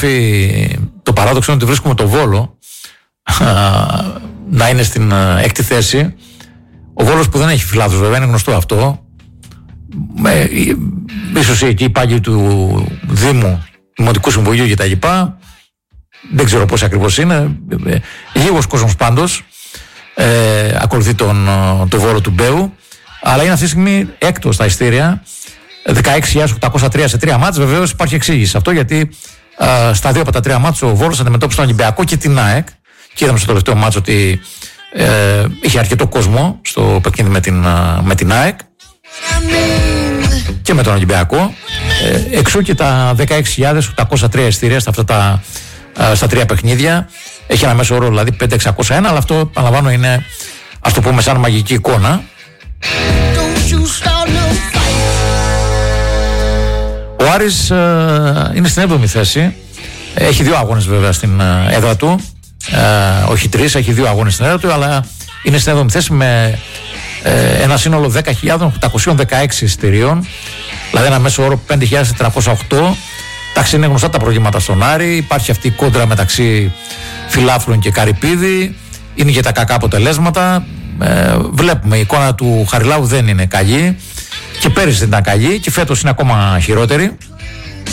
γράφει το παράδοξο ότι βρίσκουμε το Βόλο να είναι στην 6η θέση. Ο Βόλος που δεν έχει φιλάθλους, βέβαια, είναι γνωστό αυτό. Ίσως εκεί οι υπάλληλοι του Δήμου, Δημοτικού Συμβουλίου και τα λοιπά. Δεν ξέρω πώς ακριβώς είναι. Λίγος κόσμος πάντως ακολουθεί τον Βόλο του Μπέου. Αλλά είναι αυτή τη στιγμή έκτος στα ειστήρια. 16.803 σε 3 μάτς. Βεβαίως υπάρχει εξήγηση αυτό, γιατί στα 2 από τα 3 μάτς ο Βόλος αντιμετώπισε τον Ολυμπιακό και την ΑΕΚ. Και είδαμε στο τελευταίο μάτς ότι είχε αρκετό κόσμο στο παιχνίδι με την ΑΕΚ και με τον Ολυμπιακό. Εξού και τα 16.803 ειστήρια στα 3 παιχνίδια. Έχει ένα μέσο όρο δηλαδή 5.601, αλλά αυτό, παραλαμβάνω, είναι, ας το πούμε, σαν μαγική εικόνα. Ο Άρης είναι στην 7η θέση. Έχει 2 αγώνες βέβαια στην έδρα του. Όχι 3, έχει 2 αγώνες στην έδρα του, αλλά είναι στην 7η θέση με ένα σύνολο 10.816 εισιτηρίων, δηλαδή ένα μέσο όρο 5.408. Εντάξει, είναι γνωστά τα προβλήματα στον Άρη. Υπάρχει αυτή η κόντρα μεταξύ φιλάθλων και Καρυπίδη. Είναι και τα κακά αποτελέσματα. Βλέπουμε η εικόνα του Χαριλάου δεν είναι καλή. Και πέρυσι δεν ήταν καλή και φέτος είναι ακόμα χειρότερη.